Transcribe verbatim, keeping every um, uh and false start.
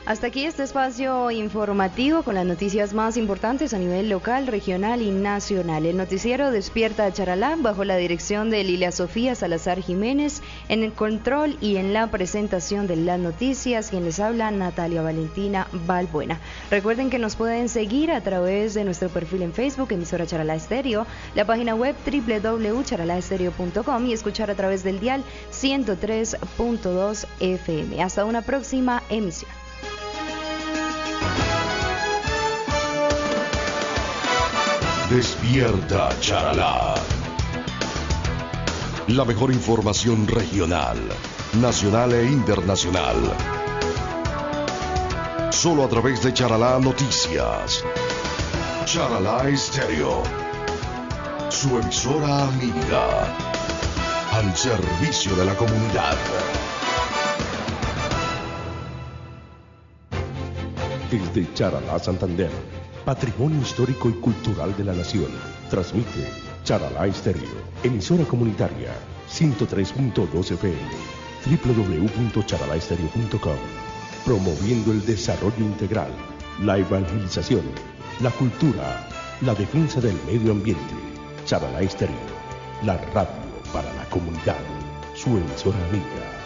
Hasta aquí este espacio informativo con las noticias más importantes a nivel local, regional y nacional. El noticiero Despierta Charalá, bajo la dirección de Lilia Sofía Salazar Jiménez, en el control y en la presentación de las noticias, quien les habla, Natalia Valentina Balbuena. Recuerden que nos pueden seguir a través de nuestro perfil en Facebook, emisora Charalá Estéreo, la página web doble u doble u doble u punto charalá estéreo punto com y escuchar a través del dial ciento tres punto dos F M. Hasta una próxima emisión. Despierta Charalá. La mejor información regional, nacional e internacional. Solo a través de Charalá Noticias. Charalá Estéreo. Su emisora amiga. Al servicio de la comunidad. Desde Charalá, Santander, Patrimonio Histórico y Cultural de la Nación, transmite Charalá Estéreo, emisora comunitaria, ciento tres punto dos F M, doble u doble u doble u punto charalá estéreo punto com, promoviendo el desarrollo integral, la evangelización, la cultura, la defensa del medio ambiente. Charalá Estéreo, la radio para la comunidad, su emisora amiga.